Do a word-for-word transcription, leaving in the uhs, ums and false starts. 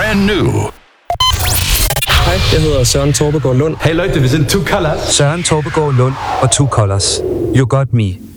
brand new. Hej, jeg hedder Søren Torbegaard Lund. Hey Leute, wir sind Two Colors. Søren Torbegaard Lund og Two Colors. You got me.